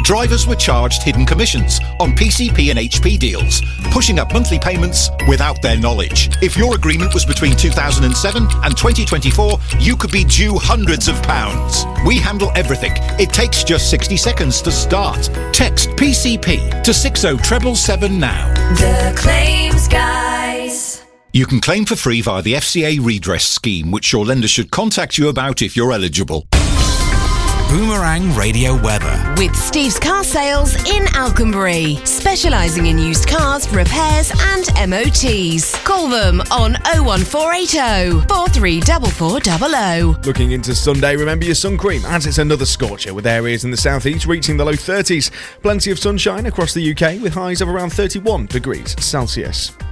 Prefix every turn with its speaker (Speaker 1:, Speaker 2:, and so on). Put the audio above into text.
Speaker 1: drivers were charged hidden commissions on PCP and HP deals, pushing up monthly payments without their knowledge. If your agreement was between 2007 and 2024, you could be due hundreds of pounds. We handle everything. It takes just 60 seconds to start. Text PCP to 60777 now.
Speaker 2: The Claims Guys.
Speaker 1: You can claim for free via the FCA redress scheme, which your lender should contact you about if you're eligible.
Speaker 3: Boomerang Radio Weather.
Speaker 4: With Steve's Car Sales in Alconbury, specialising in used cars, repairs and MOTs. Call them on 01480 434400.
Speaker 5: Looking into Sunday, remember your sun cream, as it's another scorcher with areas in the southeast reaching the low 30s. Plenty of sunshine across the UK with highs of around 31 degrees Celsius.